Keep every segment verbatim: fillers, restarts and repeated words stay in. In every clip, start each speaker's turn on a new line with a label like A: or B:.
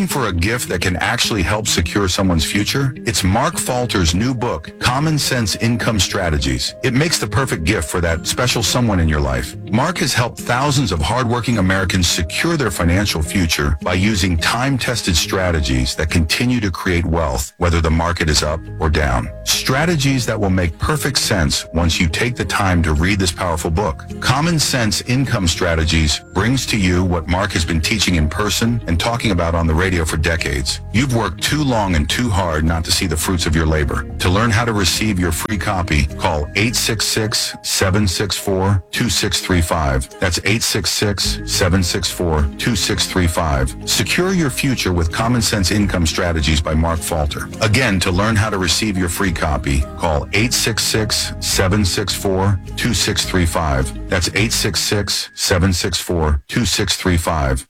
A: Looking for a gift that can actually help secure someone's future? It's Mark Falter's new book, Common Sense Income Strategies. It makes the perfect gift for that special someone in your life. Mark has helped thousands of hardworking Americans secure their financial future by using time-tested strategies that continue to create wealth, whether the market is up or down. Strategies that will make perfect sense once you take the time to read this powerful book. Common Sense Income Strategies brings to you what Mark has been teaching in person and talking about on the radio for decades. You've worked too long and too hard not to see the fruits of your labor. To learn how to receive your free copy, call eight six six, seven six four, two six three five. That's eight six six, seven six four, two six three five. Secure your future with Common Sense Income Strategies by Mark Falter. Again, to learn how to receive your free copy, call eight six six, seven six four, two six three five. That's eight six six, seven six four, two six three five.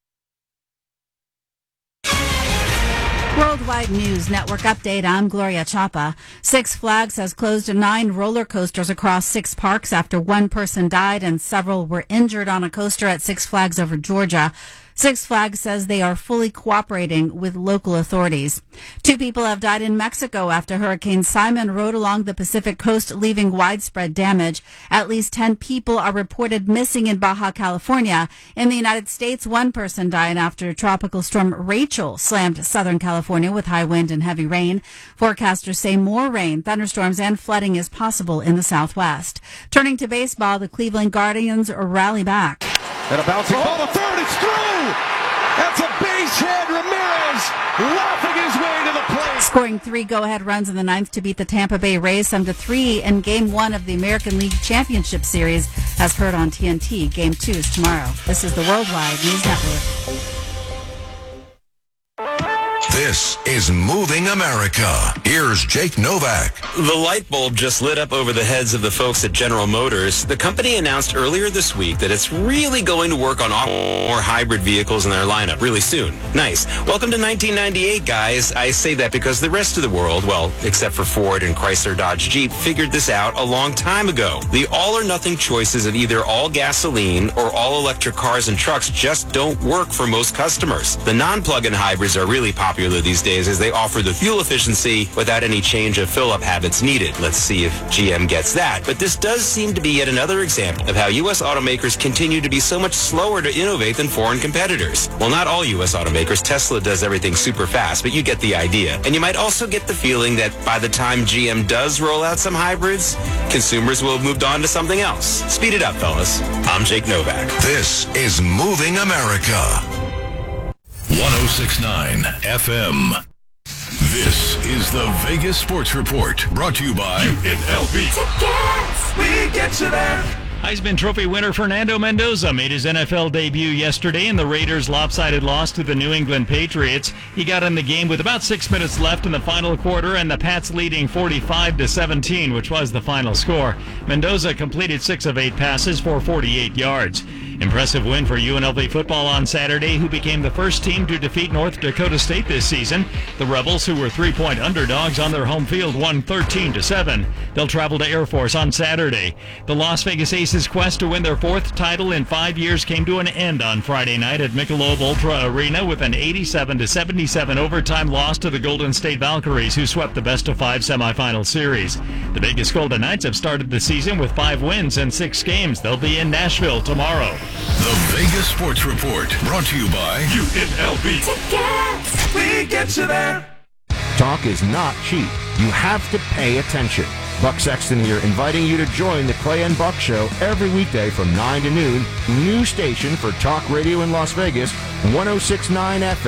B: Worldwide News Network update. I'm Gloria Chapa. Six Flags has closed nine roller coasters across six parks after one person died and several were injured on a coaster at Six Flags over Georgia. Six Flags says they are fully cooperating with local authorities. Two people have died in Mexico after Hurricane Simon rode along the Pacific coast, leaving widespread damage. At least ten people are reported missing in Baja California. In the United States, one person died after Tropical Storm Rachel slammed Southern California with high wind and heavy rain. Forecasters say more rain, thunderstorms, and flooding is possible in the Southwest. Turning to baseball, the Cleveland Guardians rally back.
C: And a bouncing ball to third, it's through! That's a base hit, Ramirez laughing his way to the plate.
B: Scoring three go-ahead runs in the ninth to beat the Tampa Bay Rays some to three in Game One of the American League Championship Series, as heard on T N T. Game Two is tomorrow. This is the Worldwide News Network.
D: This is Moving America. Here's Jake Novak.
E: The light bulb just lit up over the heads of the folks at General Motors. The company announced earlier this week that it's really going to work on all more hybrid vehicles in their lineup really soon. Nice. Welcome to nineteen ninety-eight, guys. I say that because the rest of the world, well, except for Ford and Chrysler Dodge Jeep, figured this out a long time ago. The all-or-nothing choices of either all gasoline or all-electric cars and trucks just don't work for most customers. The non-plug-in hybrids are really popular these days as they offer the fuel efficiency without any change of fill-up habits needed. Let's see if G M gets that. But this does seem to be yet another example of how U S automakers continue to be so much slower to innovate than foreign competitors. Well, not all U S automakers. Tesla does everything super fast, but you get the idea. And you might also get the feeling that by the time G M does roll out some hybrids, consumers will have moved on to something else. Speed it up, fellas. I'm Jake Novak.
D: This is Moving America. one oh six point nine F M. This is the Vegas Sports Report, brought to you by U N L V.
C: Tickets! We get you there!
F: Heisman Trophy winner Fernando Mendoza made his N F L debut yesterday in the Raiders' lopsided loss to the New England Patriots. He got in the game with about six minutes left in the final quarter, and the Pats leading forty-five to seventeen, which was the final score. Mendoza completed six of eight passes for forty-eight yards. Impressive win for U N L V football on Saturday, who became the first team to defeat North Dakota State this season. The Rebels, who were three-point underdogs on their home field, won thirteen to seven. They'll travel to Air Force on Saturday. The Las Vegas Aces' quest to win their fourth title in five years came to an end on Friday night at Michelob Ultra Arena with an eighty-seven to seventy-seven overtime loss to the Golden State Valkyries, who swept the best-of-five semifinal series. The Vegas Golden Knights have started the season with five wins in six games. They'll be in Nashville tomorrow.
D: The Vegas Sports Report, brought to you by U N L V.
C: Tickets! We get you there!
G: Talk is not cheap. You have to pay attention. Buck Sexton here, inviting you to join the Clay and Buck Show every weekday from nine to noon. New station for talk radio in Las Vegas, one oh six point nine F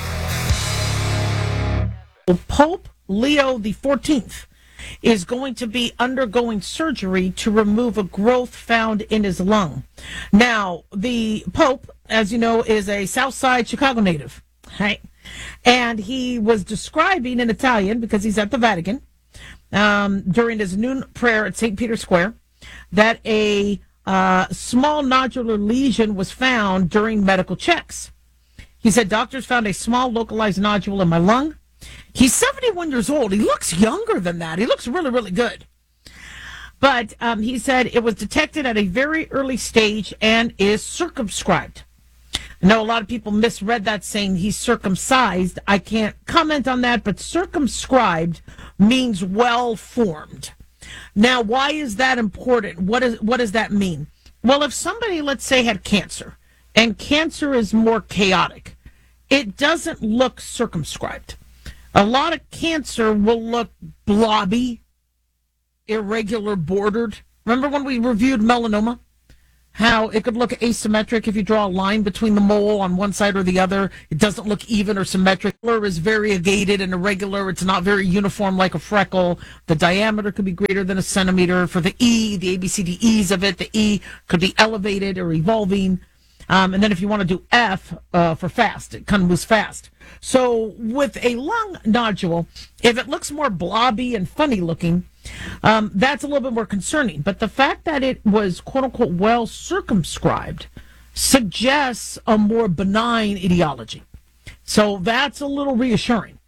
G: M.
H: Pope Leo the fourteenth is going to be undergoing surgery to remove a growth found in his lung. Now, the Pope, as you know, is a Southside Chicago native, right? And he was describing in Italian, because he's at the Vatican, um, during his noon prayer at Saint Peter's Square, that a uh, small nodular lesion was found during medical checks. He said, doctors found a small localized nodule in my lung. He's seventy-one years old. He looks younger than that. He looks really, really good. But um, he said it was detected at a very early stage and is circumscribed. I know a lot of people misread that saying he's circumcised. I can't comment on that, but circumscribed means well-formed. Now, why is that important? What is what does that mean? Well, if somebody, let's say, had cancer, and cancer is more chaotic, it doesn't look circumscribed. A lot of cancer will look blobby, irregular bordered. Remember when we reviewed melanoma? How it could look asymmetric if you draw a line between the mole on one side or the other. It doesn't look even or symmetric. Color is variegated and irregular. It's not very uniform like a freckle. The diameter could be greater than a centimeter. For the E, the A B C D Es of it, the E could be elevated or evolving. Um, and then if you want to do F uh, for fast, it kind of moves fast. So with a lung nodule, if it looks more blobby and funny looking, um, that's a little bit more concerning. But the fact that it was, quote unquote, well circumscribed suggests a more benign etiology. So that's a little reassuring.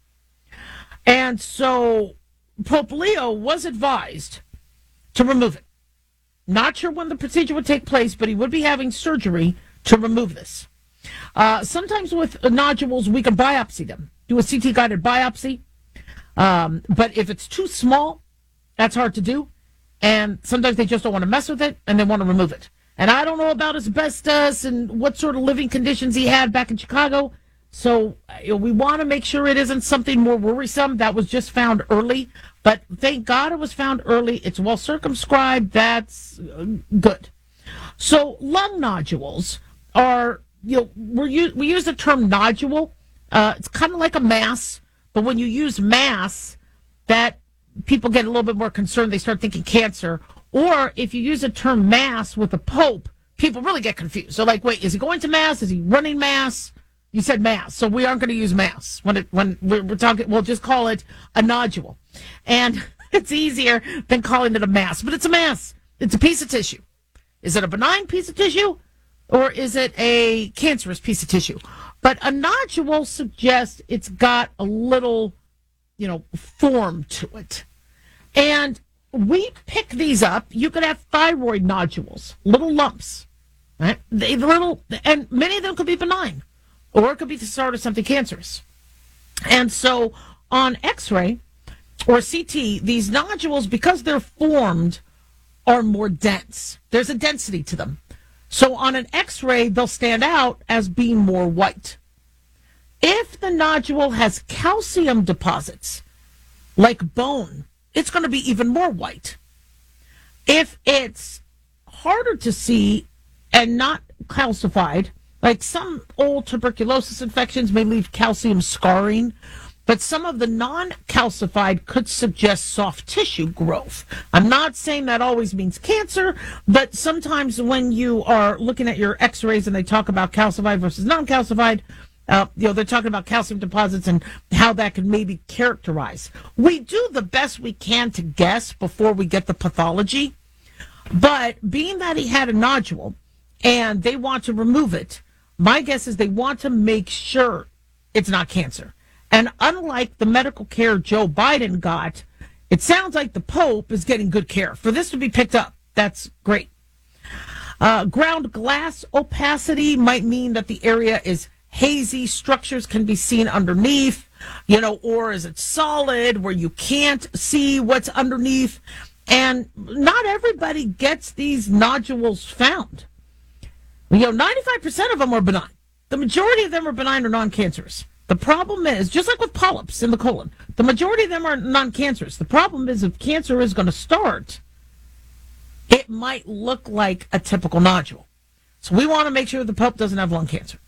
H: And so Pope Leo was advised to remove it. Not sure when the procedure would take place, but he would be having surgery to remove this. Uh, sometimes with nodules, we can biopsy them, do a C T-guided biopsy. Um, but if it's too small, that's hard to do. And sometimes they just don't want to mess with it, and they want to remove it. And I don't know about asbestos and what sort of living conditions he had back in Chicago. So you know, we want to make sure it isn't something more worrisome that was just found early. But thank God it was found early. It's well circumscribed. That's good. So lung nodules are, you know, we we use the term nodule. Uh, it's kind of like a mass, but when you use mass, that people get a little bit more concerned. They start thinking cancer. Or if you use the term mass with a pope, people really get confused. So like, wait, is he going to mass? Is he running mass? You said mass, so we aren't going to use mass when it when we're, we're talking. We'll just call it a nodule, and it's easier than calling it a mass. But it's a mass. It's a piece of tissue. Is it a benign piece of tissue, or is it a cancerous piece of tissue? But a nodule suggests it's got a little, you know, form to it, and we pick these up. You could have thyroid nodules, little lumps, right? They little, and many of them could be benign. Or it could be the start of something cancerous. And so on X-ray or C T, these nodules, because they're formed, are more dense. There's a density to them. So on an X-ray, they'll stand out as being more white. If the nodule has calcium deposits, like bone, it's going to be even more white. If it's harder to see and not calcified, like some old tuberculosis infections may leave calcium scarring, but some of the non-calcified could suggest soft tissue growth. I'm not saying that always means cancer, but sometimes when you are looking at your x-rays and they talk about calcified versus non-calcified, uh, you know, they're talking about calcium deposits and how that could maybe characterize. We do the best we can to guess before we get the pathology, but being that he had a nodule and they want to remove it, my guess is they want to make sure it's not cancer. And unlike the medical care Joe Biden got, it sounds like the Pope is getting good care. For this to be picked up, that's great. Uh, ground glass opacity might mean that the area is hazy. Structures can be seen underneath, you know, or is it solid where you can't see what's underneath? And not everybody gets these nodules found. You know, ninety-five percent of them are benign. The majority of them are benign or non-cancerous. The problem is, just like with polyps in the colon, the majority of them are non-cancerous. The problem is if cancer is going to start, it might look like a typical nodule. So we want to make sure the Pope doesn't have lung cancer.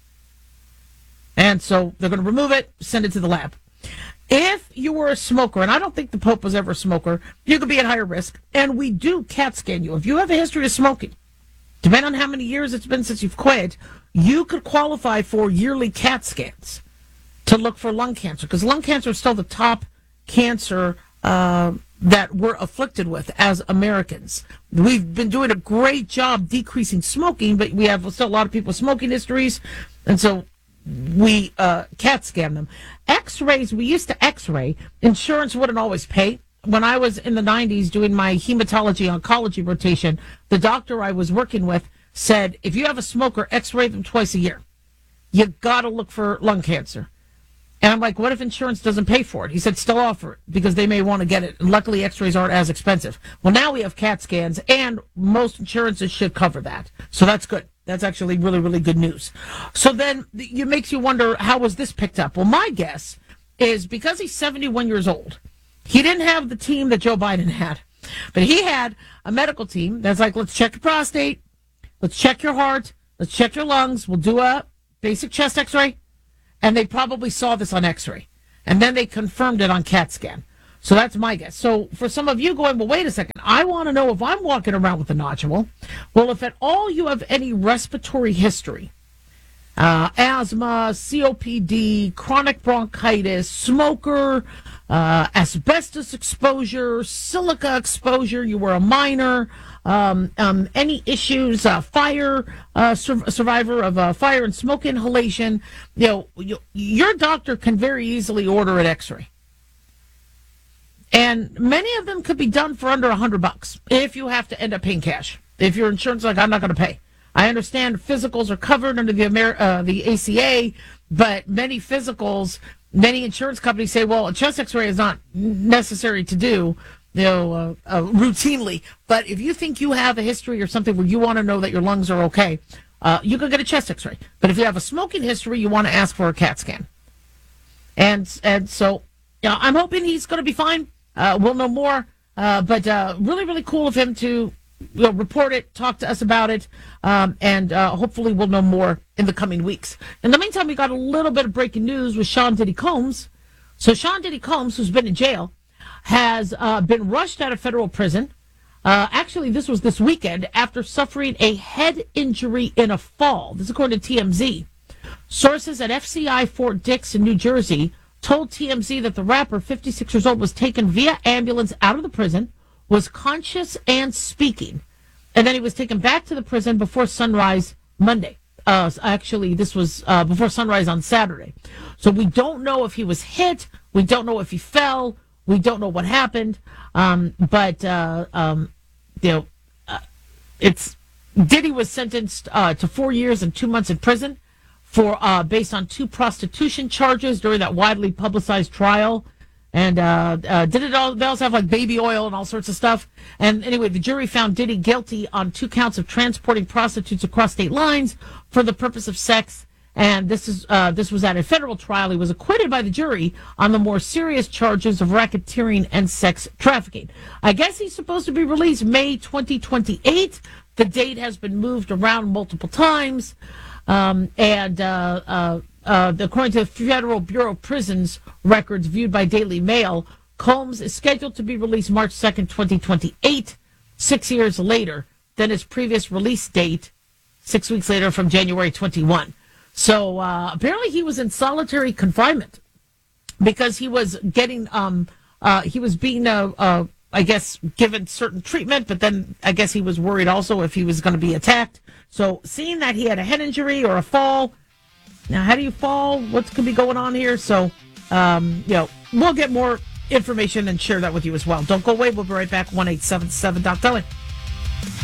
H: And so they're going to remove it, send it to the lab. If you were a smoker, and I don't think the Pope was ever a smoker, you could be at higher risk. And we do CAT scan you. If you have a history of smoking, depending on how many years it's been since you've quit, you could qualify for yearly CAT scans to look for lung cancer, because lung cancer is still the top cancer uh, that we're afflicted with as Americans. We've been doing a great job decreasing smoking, but we have still a lot of people with smoking histories, and so we uh, CAT scan them. X-rays, we used to X-ray. Insurance wouldn't always pay. When I was in the nineties doing my hematology oncology rotation, the doctor I was working with said, if you have a smoker, X-ray them twice a year. you got to look for lung cancer. And I'm like, what if insurance doesn't pay for it? He said, still offer it because they may want to get it. And luckily, x-rays aren't as expensive. Well, now we have CAT scans, and most insurances should cover that. So that's good. That's actually really, really good news. So then it makes you wonder, how was this picked up? Well, my guess is because he's seventy-one years old, he didn't have the team that Joe Biden had. But he had a medical team that's like, let's check your prostate, let's check your heart, let's check your lungs, we'll do a basic chest x-ray. And they probably saw this on x-ray. And then they confirmed it on CAT scan. So that's my guess. So for some of you going, well, wait a second, I want to know if I'm walking around with a nodule. Well, if at all you have any respiratory history, uh, asthma, C O P D, chronic bronchitis, smoker, uh, asbestos exposure, silica exposure, you were a minor, um, um, any issues, uh, fire, uh, sur- survivor of uh, fire and smoke inhalation, you know, you, your doctor can very easily order an x-ray. And many of them could be done for under a hundred bucks if you have to end up paying cash. If your insurance is like, I'm not going to pay. I understand physicals are covered under the Amer- uh, the A C A, but many physicals, many insurance companies say, well, a chest x-ray is not necessary to do, you know, uh, uh, routinely. But if you think you have a history or something where you want to know that your lungs are okay, uh, you can get a chest x-ray. But if you have a smoking history, you want to ask for a CAT scan. And, and so, yeah, I'm hoping he's going to be fine. Uh, we'll know more, uh, but uh, really, really cool of him to you know, report it, talk to us about it, um, and uh, hopefully we'll know more in the coming weeks. In the meantime, we got a little bit of breaking news with Sean Diddy Combs. So Sean Diddy Combs, who's been in jail, has uh, been rushed out of federal prison. Uh, actually, this was this weekend after suffering a head injury in a fall. This is according to T M Z. Sources at F C I Fort Dix in New Jersey told T M Z that the rapper, fifty-six years old, was taken via ambulance out of the prison, was conscious and speaking, and then he was taken back to the prison before sunrise Monday. Uh, actually, this was uh, before sunrise on Saturday. So we don't know if he was hit. We don't know if he fell. We don't know what happened. Um, but, uh, um, you know, uh, it's Diddy was sentenced uh, to four years and two months in prison for uh, based on two prostitution charges during that widely publicized trial. And uh, uh, did it all? They also have like baby oil and all sorts of stuff. And anyway, the jury found Diddy guilty on two counts of transporting prostitutes across state lines for the purpose of sex. And this is uh, this was at a federal trial. He was acquitted by the jury on the more serious charges of racketeering and sex trafficking. I guess he's supposed to be released May twenty twenty-eight. The date has been moved around multiple times. Um, and uh, uh, uh, according to the Federal Bureau of Prisons records viewed by Daily Mail, Combs is scheduled to be released March second, twenty twenty-eight, six years later than his previous release date, six weeks later from January twenty-first. So uh, apparently he was in solitary confinement because he was getting, um, uh, he was being, uh, uh, I guess, given certain treatment, but then I guess he was worried also if he was going to be attacked. So seeing that he had a head injury or a fall, now how do you fall? What could be going on here? So, um, you know, we'll get more information and share that with you as well. Don't go away. We'll be right back. one eight seven seven Doc Telly.